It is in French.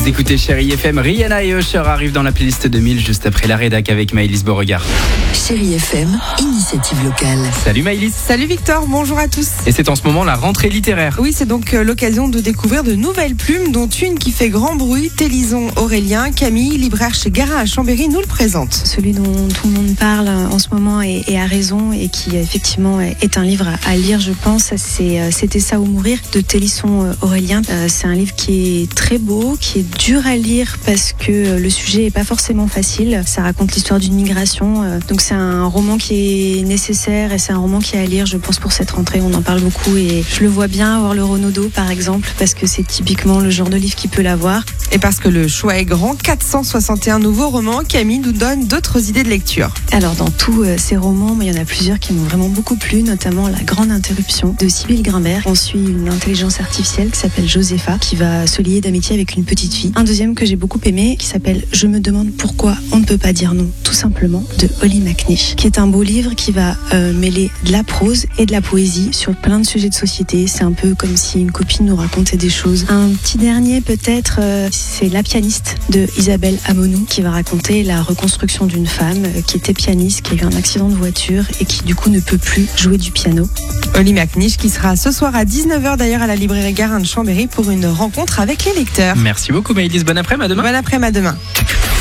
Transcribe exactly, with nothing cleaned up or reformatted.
Vous écoutez Chérie F M, Rihanna et Usher arrivent dans la playlist deux mille juste après la rédac avec Maëlys Beauregard. Chérie F M, initiative locale. Salut Maëlys. Salut Victor, bonjour à tous. Et c'est en ce moment la rentrée littéraire. Oui, c'est donc euh, l'occasion de découvrir de nouvelles plumes, dont une qui fait grand bruit. Télison Aurélien, Camille, libraire chez Garin à Chambéry, nous le présente. Celui dont tout le monde parle en ce moment et, et a raison, et qui effectivement est un livre à lire, je pense, c'est C'était ça ou mourir de Télison Aurélien. Euh, c'est un livre qui est très beau, qui est dur à lire parce que le sujet est pas forcément facile. Ça raconte l'histoire d'une migration, euh, donc c'est un roman qui est nécessaire et c'est un roman qui est à lire, je pense, pour cette rentrée. On en parle beaucoup et je le vois bien avoir le Renaudot par exemple, parce que c'est typiquement le genre de livre qui peut l'avoir. Et parce que le choix est grand, quatre cent soixante et un nouveaux romans, Camille nous donne d'autres idées de lecture. Alors dans tous euh, ces romans, il y en a plusieurs qui m'ont vraiment beaucoup plu, notamment La Grande Interruption de Sybille Grimbert. On suit une intelligence artificielle qui s'appelle Josepha, qui va se lier d'amitié avec une petite fille. Un deuxième que j'ai beaucoup aimé, qui s'appelle Je me demande pourquoi on ne peut pas dire non, tout simplement, de Holly McNish, qui est un beau livre qui va euh, mêler de la prose et de la poésie sur plein de sujets de société. C'est un peu comme si une copine nous racontait des choses. Un petit dernier peut-être, euh, c'est La pianiste de Isabelle Amonou, qui va raconter la reconstruction d'une femme euh, qui était pianiste, qui a eu un accident de voiture et qui du coup ne peut plus jouer du piano. Holly McNish qui sera ce soir à dix-neuf heures d'ailleurs à la librairie Garin de Chambéry pour une rencontre avec les lecteurs. Merci beaucoup Maëlys, bon après-midi, à demain. Bon après-midi, à demain.